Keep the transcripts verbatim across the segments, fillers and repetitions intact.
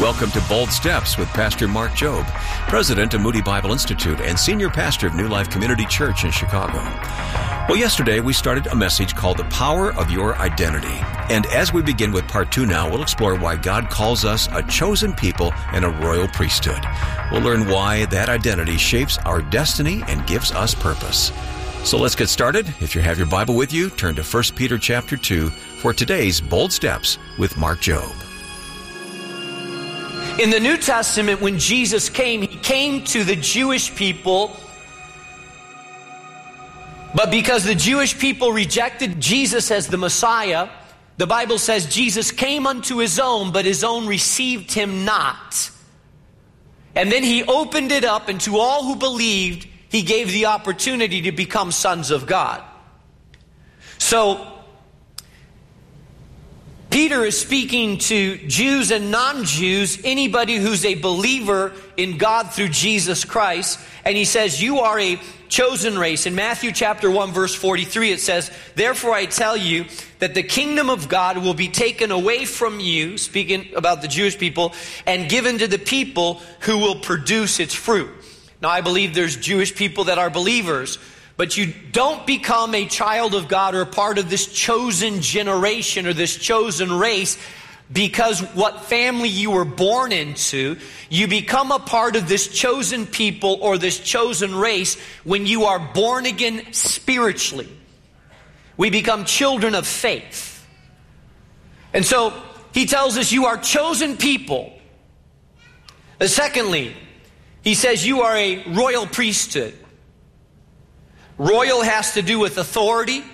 Welcome to Bold Steps with Pastor Mark Jobe, President of Moody Bible Institute and Senior Pastor of New Life Community Church in Chicago. Well, yesterday we started a message called The Power of Your Identity. And as we begin with part two now, we'll explore why God calls us a chosen people and a royal priesthood. We'll learn why that identity shapes our destiny and gives us purpose. So let's get started. If you have your Bible with you, turn to First Peter chapter two for today's Bold Steps with Mark Jobe. In the New Testament, when Jesus came, he came to the Jewish people, but because the Jewish people rejected Jesus as the Messiah, the Bible says Jesus came unto his own, but his own received him not. And then he opened it up, and to all who believed, he gave the opportunity to become sons of God. So, Peter is speaking to Jews and non-Jews, anybody who's a believer in God through Jesus Christ. And he says, you are a chosen race. In Matthew chapter one, verse forty-three, it says, therefore I tell you that the kingdom of God will be taken away from you, speaking about the Jewish people, and given to the people who will produce its fruit. Now I believe there's Jewish people that are believers, but you don't become a child of God or a part of this chosen generation or this chosen race because what family you were born into. You become a part of this chosen people or this chosen race when you are born again spiritually. We become children of faith. And so he tells us you are chosen people. And secondly, he says you are a royal priesthood. Royal has to do with authority.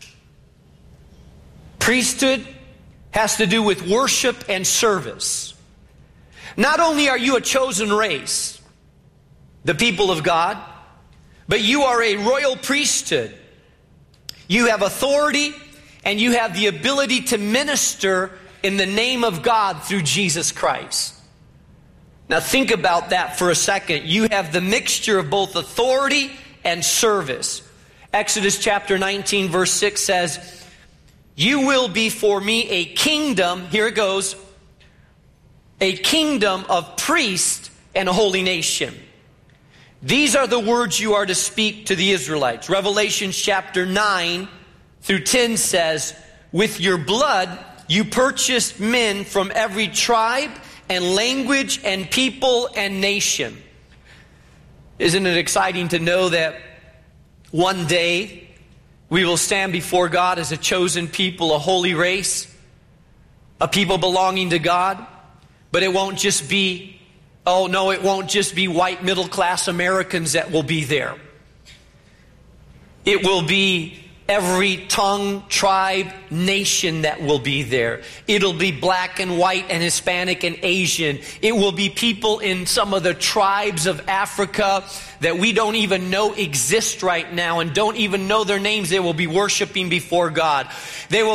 Priesthood has to do with worship and service. Not only are you a chosen race, the people of God, but you are a royal priesthood. You have authority and you have the ability to minister in the name of God through Jesus Christ. Now think about that for a second. You have the mixture of both authority and service. Exodus chapter nineteen verse six says, you will be for me a kingdom, here it goes, a kingdom of priests and a holy nation. These are the words you are to speak to the Israelites. Revelation chapter nine through ten says, with your blood you purchased men from every tribe and language and people and nation. Isn't it exciting to know that one day we will stand before God as a chosen people, a holy race, a people belonging to God? But it won't just be, oh no, it won't just be white middle class Americans that will be there. It will be every tongue, tribe, nation that will be there. It'll be black and white and Hispanic and Asian. It will be people in some of the tribes of Africa that we don't even know exist right now and don't even know their names. They will be worshiping before God. They will